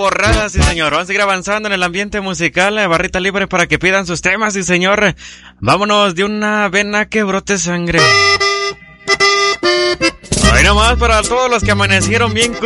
borrada, sí señor. Vamos a seguir avanzando en el ambiente musical. Barrita libre para que pidan sus temas, sí señor. Vámonos de una vena que brote sangre. Hoy nomás para todos los que amanecieron bien